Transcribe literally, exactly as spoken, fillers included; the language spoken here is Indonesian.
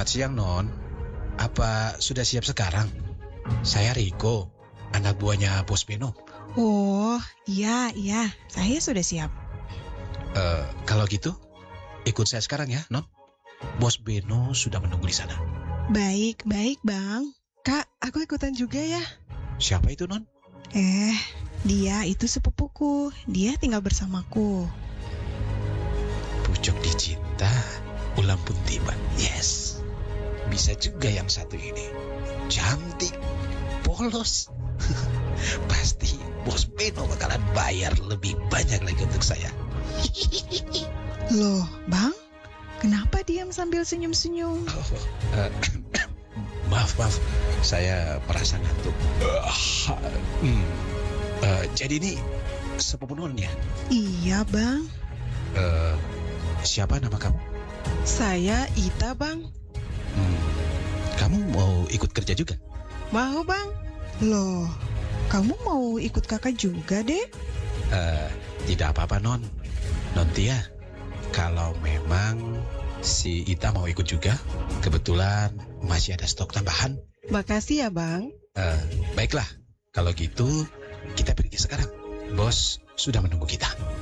Selamat siang, Non. Apa sudah siap sekarang? Saya Riko, anak buahnya Bos Beno. Oh, iya, iya. Saya sudah siap. Eh, kalau gitu, ikut saya sekarang ya, Non. Bos Beno sudah menunggu di sana. Baik, baik, Bang. Kak, aku ikutan juga ya. Siapa itu, Non? Eh, dia itu sepupuku. Dia tinggal bersamaku. Pucuk dicinta, ulang pun tiba. Yes. Bisa juga yang satu ini. Cantik, polos. Pasti Bos Beno bakalan bayar lebih banyak lagi untuk saya. Loh, Bang? Kenapa diam sambil senyum-senyum? Oh, uh, maaf, maaf. Saya merasa ngantuk. Uh, hmm. uh, jadi ini sepupu Non ya? Iya, Bang. Uh, siapa nama kamu? Saya Ita, Bang. Hmm. Kamu mau ikut kerja juga? Mau, Bang. Loh, kamu mau ikut kakak juga, Dek? Uh, tidak apa-apa, Non. Non Tia, kalau memang si Ita mau ikut juga, kebetulan masih ada stok tambahan. Makasih ya, Bang. Uh, baiklah, kalau gitu kita pergi sekarang. Bos sudah menunggu kita.